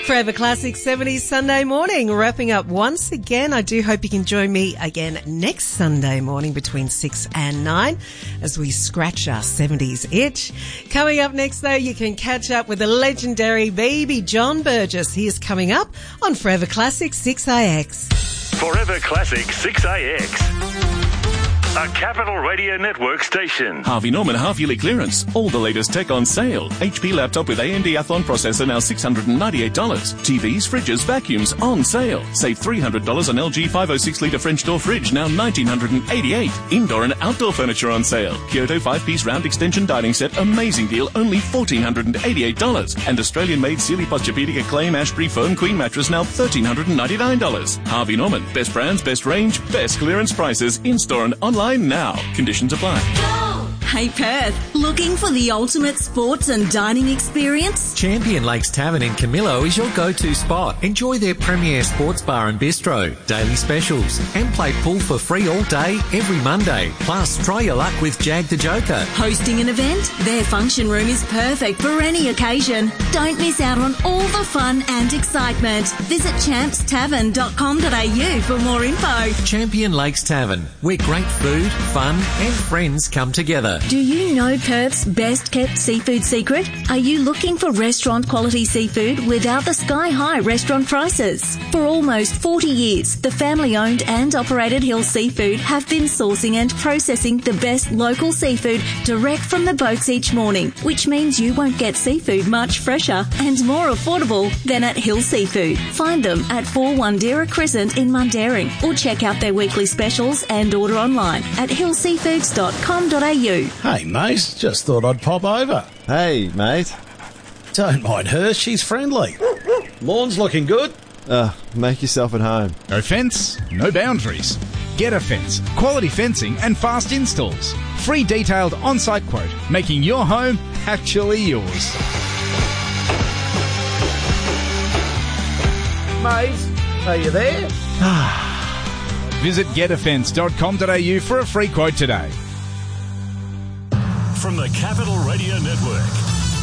Forever Classic 70s Sunday morning, wrapping up once again. I do hope you can join me again next Sunday morning between 6 and 9 as we scratch our 70s itch. Coming up next, though, you can catch up with the legendary baby John Burgess. He is coming up on Forever Classic 6IX. Forever Classic 6IX. A Capital Radio Network station. Harvey Norman half-yearly clearance. All the latest tech on sale. HP laptop with AMD Athlon processor now $698. TVs, fridges, vacuums on sale. Save $300 on LG 506-litre French door fridge now $1,988. Indoor and outdoor furniture on sale. Kyoto 5-piece round extension dining set, amazing deal, only $1,488. And Australian-made Sealy Posturepedic Acclaim Ashbury foam queen mattress now $1,399. Harvey Norman, best brands, best range, best clearance prices, in-store and online now. Conditions apply. Hey Perth, looking for the ultimate sports and dining experience? Champion Lakes Tavern in Camillo is your go-to spot. Enjoy their premier sports bar and bistro, daily specials, and play pool for free all day, every Monday. Plus, try your luck with Jag the Joker. Hosting an event? Their function room is perfect for any occasion. Don't miss out on all the fun and excitement. Visit champstavern.com.au for more info. Champion Lakes Tavern, where great food, fun, and friends come together. Do you know Perth's best-kept seafood secret? Are you looking for restaurant-quality seafood without the sky-high restaurant prices? For almost 40 years, the family-owned and operated Hill Seafood have been sourcing and processing the best local seafood direct from the boats each morning, which means you won't get seafood much fresher and more affordable than at Hill Seafood. Find them at 4 Wandera Crescent in Mundaring, or check out their weekly specials and order online at hillseafoods.com.au. Hey, mate, just thought I'd pop over. Hey, mate. Don't mind her, she's friendly. Lawn's looking good. Make yourself at home. No fence, no boundaries. Get a Fence. Quality fencing and fast installs. Free detailed on-site quote, making your home actually yours. Mate, are you there? Visit getafence.com.au for a free quote today. From the Capital Radio Network,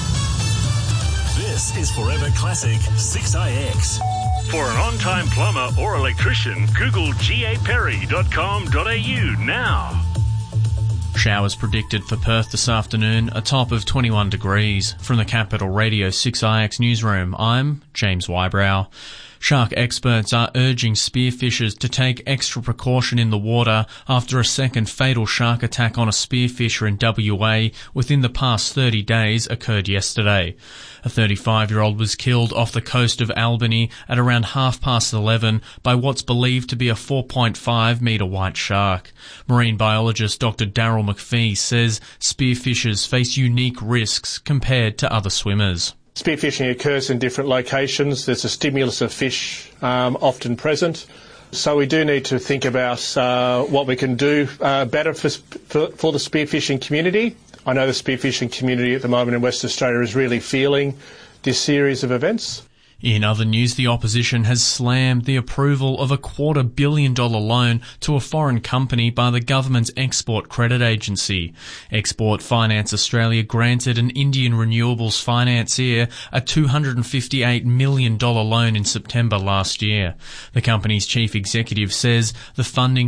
this is Forever Classic 6IX. For an on-time plumber or electrician, Google gaperry.com.au now. Showers predicted for Perth this afternoon, a top of 21 degrees. From the Capital Radio 6IX newsroom, I'm James Wybrow. Shark experts are urging spearfishers to take extra precaution in the water after a second fatal shark attack on a spearfisher in WA within the past 30 days occurred yesterday. A 35-year-old was killed off the coast of Albany at around 11:30 by what's believed to be a 4.5-metre white shark. Marine biologist Dr. Daryl McPhee says spearfishers face unique risks compared to other swimmers. Spearfishing occurs in different locations. There's a stimulus of fish often present. So we do need to think about what we can do better for the spearfishing community. I know the spearfishing community at the moment in Western Australia is really feeling this series of events. In other news, the opposition has slammed the approval of a $250 million loan to a foreign company by the government's Export Credit Agency. Export Finance Australia granted an Indian renewables financier a $258 million loan in September last year. The company's chief executive says the funding